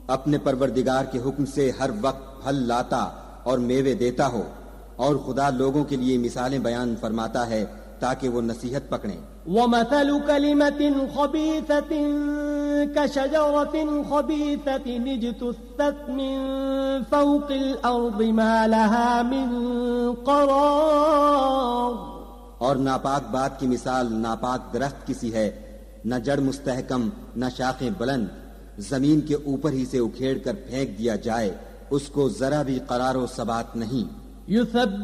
अपने परवरदिगार के हुक्म से हर वक्त फल लाता और मेवे देता हो, और खुदा लोगों के लिए मिसालें बयान फरमाता है ताकि वो नसीहत पकड़ें। वमथलु कलिमतिन खबीसतिन कशजरतिन खबीसतिन इज्तुस्सत मिन फौकिल अर्दि मा लहा मिन करार। और नापाक बात की मिसाल नापाक दरख्त की सी है, न जड़ मुस्तहकम न शाखें बुलंद, जमीन के ऊपर ही से उखेड़ कर फेंक दिया जाए, उसको जरा भी करारो सबात नहीं।